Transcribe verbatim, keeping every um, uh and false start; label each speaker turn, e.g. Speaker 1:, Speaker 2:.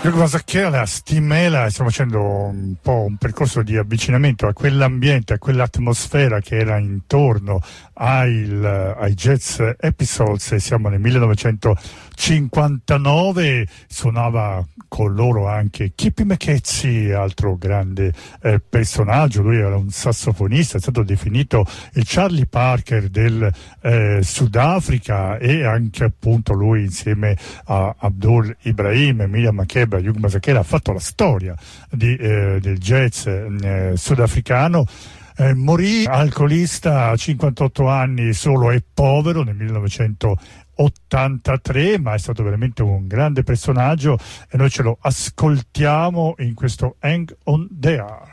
Speaker 1: Yoko Mazakela, Stimela, stiamo facendo un po' un percorso di avvicinamento a quell'ambiente, a quell'atmosfera che era intorno ai, ai Jazz Episodes. Siamo nel millenovecentocinquantanove, suonava con loro anche Kippy McKenzie, altro grande eh, personaggio. Lui era un sassofonista, è stato definito il Charlie Parker del eh, Sudafrica, e anche appunto lui insieme a Abdul Ibrahim, Miriam Makeba, Yoko Mazakela ha fatto la storia di, eh, del jazz eh, sudafricano. Eh, morì alcolista a cinquantotto anni, solo e povero, nel millenovecentottantatré, ma è stato veramente un grande personaggio e noi ce lo ascoltiamo in questo Hang on There.